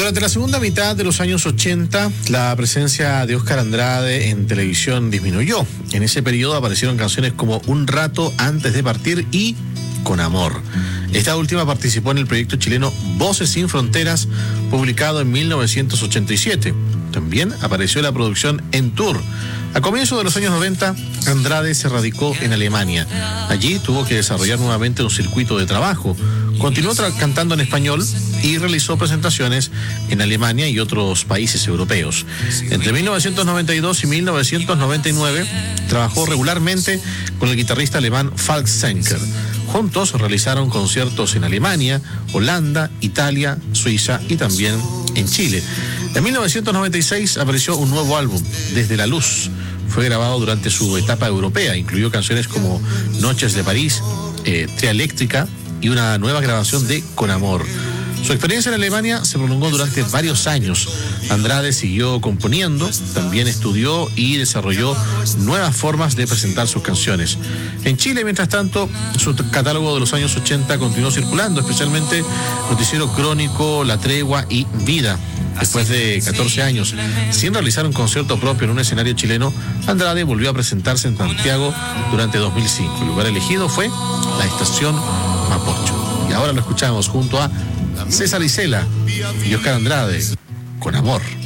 Durante la segunda mitad de los años 80, la presencia de Óscar Andrade en televisión disminuyó. En ese periodo aparecieron canciones como Un rato antes de partir y Con amor. Esta última participó en el proyecto chileno Voces sin Fronteras, publicado en 1987. También apareció en la producción En Tour. A comienzos de los años 90, Andrade se radicó en Alemania. Allí tuvo que desarrollar nuevamente un circuito de trabajo. Continuó cantando en español y realizó presentaciones en Alemania y otros países europeos. Entre 1992 y 1999 trabajó regularmente con el guitarrista alemán Falk Zenker. Juntos realizaron conciertos en Alemania, Holanda, Italia, Suiza y también en Chile. En 1996 apareció un nuevo álbum, Desde la Luz. Fue grabado durante su etapa europea. Incluyó canciones como Noches de París, Tria Eléctrica y una nueva grabación de Con Amor. Su experiencia en Alemania se prolongó durante varios años. Andrade siguió componiendo, también estudió y desarrolló nuevas formas de presentar sus canciones. En Chile, mientras tanto, su catálogo de los años 80 continuó circulando, especialmente Noticiero Crónico, La Tregua y Vida. Después de 14 años sin realizar un concierto propio en un escenario chileno, Andrade volvió a presentarse en Santiago durante 2005. El lugar elegido fue la estación Mapocho. Y ahora lo escuchamos junto a César Isela y Óscar Andrade, Con amor.